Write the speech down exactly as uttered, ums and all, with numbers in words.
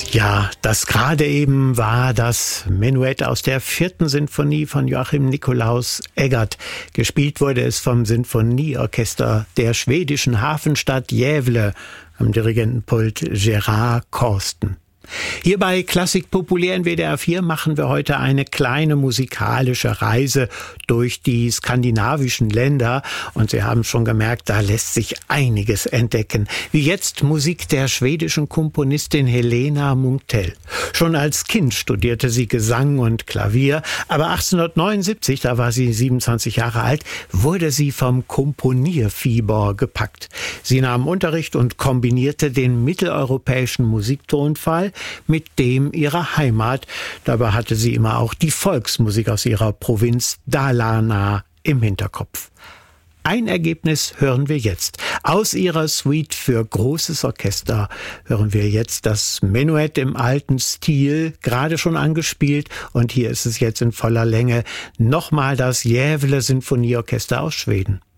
Ja, das gerade eben war das Menuett aus der vierten Sinfonie von Joachim Nikolaus Eggert. Gespielt wurde es vom Sinfonieorchester der schwedischen Hafenstadt Gävle am Dirigentenpult Gerard Korsten. Hier bei Klassik Populär in W D R vier machen wir heute eine kleine musikalische Reise durch die skandinavischen Länder. Und Sie haben schon gemerkt, da lässt sich einiges entdecken. Wie jetzt Musik der schwedischen Komponistin Helena Munktell. Schon als Kind studierte sie Gesang und Klavier. Aber achtzehnhundertneunundsiebzig, da war sie siebenundzwanzig Jahre alt, wurde sie vom Komponierfieber gepackt. Sie nahm Unterricht und kombinierte den mitteleuropäischen Musiktonfall mit dem ihrer Heimat. Dabei hatte sie immer auch die Volksmusik aus ihrer Provinz Dalarna im Hinterkopf. Ein Ergebnis hören wir jetzt. Aus ihrer Suite für großes Orchester hören wir jetzt das Menuett im alten Stil, gerade schon angespielt. Und hier ist es jetzt in voller Länge. Nochmal das Gävle Sinfonieorchester aus Schweden.